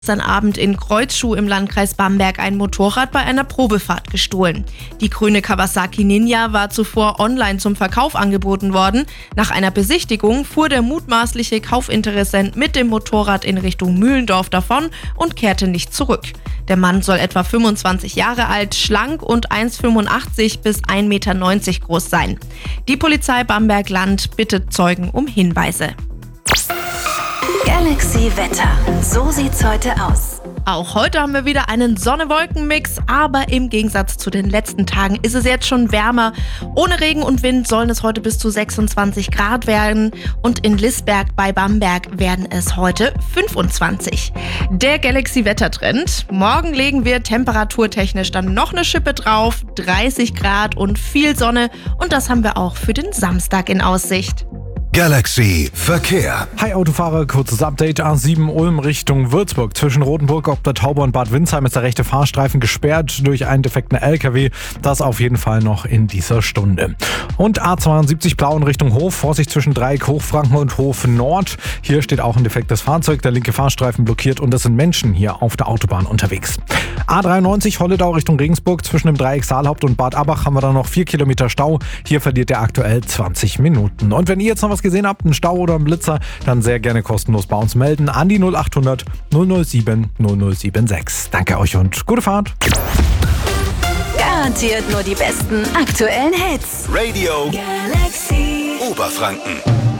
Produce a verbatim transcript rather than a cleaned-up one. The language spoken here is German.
Gestern Abend in Kreuzschuh im Landkreis Bamberg ein Motorrad bei einer Probefahrt gestohlen. Die grüne Kawasaki Ninja war zuvor online zum Verkauf angeboten worden. Nach einer Besichtigung fuhr der mutmaßliche Kaufinteressent mit dem Motorrad in Richtung Mühlendorf davon und kehrte nicht zurück. Der Mann soll etwa fünfundzwanzig Jahre alt, schlank und eins Komma fünfundachtzig bis ein Meter neunzig groß sein. Die Polizei Bamberg-Land bittet Zeugen um Hinweise. Galaxy Wetter. So sieht's heute aus. Auch heute haben wir wieder einen Sonne-Wolken-Mix, aber im Gegensatz zu den letzten Tagen ist es jetzt schon wärmer. Ohne Regen und Wind sollen es heute bis zu sechsundzwanzig Grad werden und in Lißberg bei Bamberg werden es heute fünfundzwanzig. Der Galaxy-Wettertrend. Morgen legen wir temperaturtechnisch dann noch eine Schippe drauf, dreißig Grad und viel Sonne, und das haben wir auch für den Samstag in Aussicht. Galaxy Verkehr. Hi Autofahrer, kurzes Update. A sieben Ulm Richtung Würzburg. Zwischen Rotenburg, ob der Tauber und Bad Windsheim ist der rechte Fahrstreifen gesperrt durch einen defekten L K W. Das auf jeden Fall noch in dieser Stunde. Und A zweiundsiebzig Blau in Richtung Hof. Vorsicht zwischen Dreieck Hochfranken und Hof Nord. Hier steht auch ein defektes Fahrzeug. Der linke Fahrstreifen blockiert und es sind Menschen hier auf der Autobahn unterwegs. A dreiundneunzig Holledau Richtung Regensburg. Zwischen dem Dreieck Saalhaupt und Bad Abbach haben wir dann noch vier Kilometer Stau. Hier verliert er aktuell zwanzig Minuten. Und wenn ihr jetzt noch was gesehen habt, einen Stau oder einen Blitzer, dann sehr gerne kostenlos bei uns melden an die null achthundert null null sieben null null sieben sechs. Danke euch und gute Fahrt. Garantiert nur die besten aktuellen Hits. Radio Galaxy Oberfranken.